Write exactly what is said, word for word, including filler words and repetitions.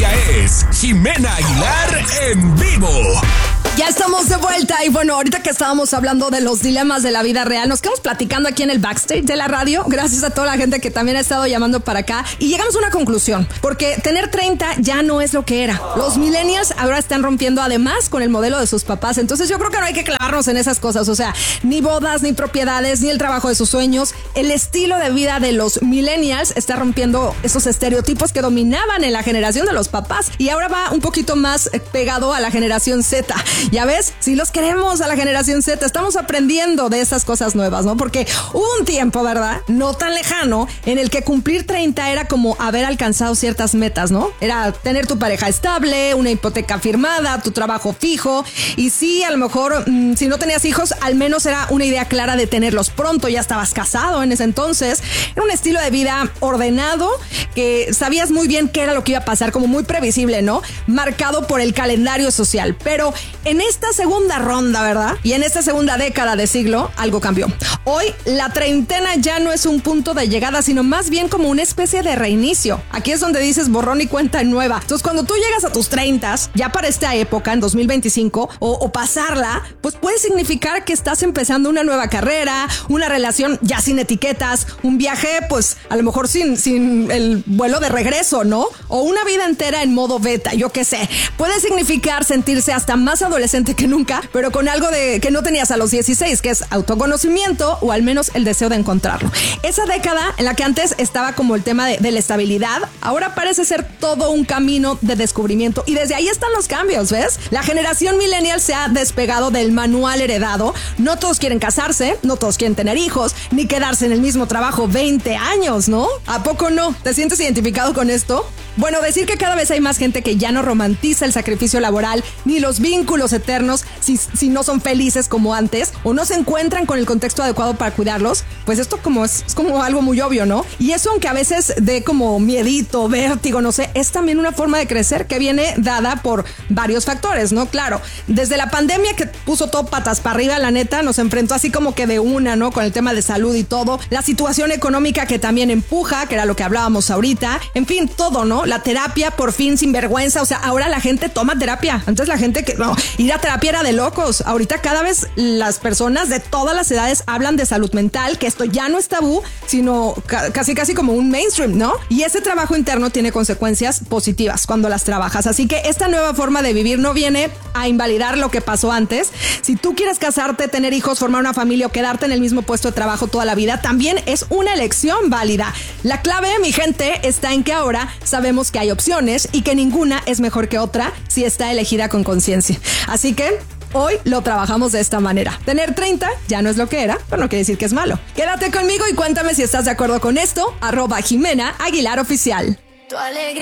Ella es Jimena Aguilar en vivo. Ya estamos de vuelta y bueno, ahorita que estábamos hablando de los dilemas de la vida real, nos quedamos platicando aquí en el backstage de la radio, gracias a toda la gente que también ha estado llamando para acá y llegamos a una conclusión, porque tener treinta ya no es lo que era. Los millennials ahora están rompiendo además con el modelo de sus papás, entonces yo creo que no hay que clavarnos en esas cosas, o sea, ni bodas, ni propiedades, ni el trabajo de sus sueños. El estilo de vida de los millennials está rompiendo esos estereotipos que dominaban en la generación de los papás y ahora va un poquito más pegado a la generación Z. Ya ves, si los queremos a la generación Z, estamos aprendiendo de esas cosas nuevas, ¿no? Porque hubo un tiempo, ¿verdad? No tan lejano, en el que cumplir treinta era como haber alcanzado ciertas metas, ¿no? Era tener tu pareja estable, una hipoteca firmada, tu trabajo fijo. Y sí, a lo mejor, mmm, si no tenías hijos, al menos era una idea clara de tenerlos pronto. Ya estabas casado en ese entonces. Era un estilo de vida ordenado, que sabías muy bien qué era lo que iba a pasar, como muy previsible, ¿no? Marcado por el calendario social. Pero en esta segunda ronda, ¿verdad? Y en esta segunda década de siglo, algo cambió. Hoy, la treintena ya no es un punto de llegada, sino más bien como una especie de reinicio. Aquí es donde dices borrón y cuenta nueva. Entonces, cuando tú llegas a tus treintas, ya para esta época, en dos mil veinticinco, o, o pasarla, pues puede significar que estás empezando una nueva carrera, una relación ya sin etiquetas, un viaje, pues, a lo mejor sin, sin el vuelo de regreso, ¿no? O una vida entera en modo beta, yo qué sé. Puede significar sentirse hasta más adolescente que nunca, pero con algo de que no tenías a los dieciséis, que es autoconocimiento o al menos el deseo de encontrarlo. Esa década en la que antes estaba como el tema de, de la estabilidad, ahora parece ser todo un camino de descubrimiento y desde ahí están los cambios, ¿ves? La generación millennial se ha despegado del manual heredado. No todos quieren casarse, no todos quieren tener hijos, ni quedarse en el mismo trabajo veinte años, ¿no? ¿A poco no? ¿Te sientes identificado con esto? Bueno, decir que cada vez hay más gente que ya no romantiza el sacrificio laboral ni los vínculos eternos si, si no son felices como antes o no se encuentran con el contexto adecuado para cuidarlos, pues esto como es, es como algo muy obvio, ¿no? Y eso, aunque a veces dé como miedito, vértigo, no sé, es también una forma de crecer que viene dada por varios factores, ¿no? Claro, desde la pandemia que puso todo patas para arriba, la neta, nos enfrentó así como que de una, ¿no? Con el tema de salud y todo, la situación económica que también empuja, que era lo que hablábamos ahorita, en fin, todo, ¿no? La terapia, por fin, sin vergüenza. O sea, ahora la gente toma terapia. Antes la gente que no, ir a terapia era de locos. Ahorita cada vez las personas de todas las edades hablan de salud mental, que esto ya no es tabú, sino ca- casi casi como un mainstream, ¿no? Y ese trabajo interno tiene consecuencias positivas cuando las trabajas. Así que esta nueva forma de vivir no viene a invalidar lo que pasó antes. Si tú quieres casarte, tener hijos, formar una familia o quedarte en el mismo puesto de trabajo toda la vida, también es una elección válida. La clave, mi gente, está en que ahora sabemos que hay opciones y que ninguna es mejor que otra si está elegida con conciencia. Así que hoy lo trabajamos de esta manera. Tener treinta ya no es lo que era, pero no quiere decir que es malo. Quédate conmigo y cuéntame si estás de acuerdo con esto. Arroba Jimena Aguilar Oficial. Tu alegría.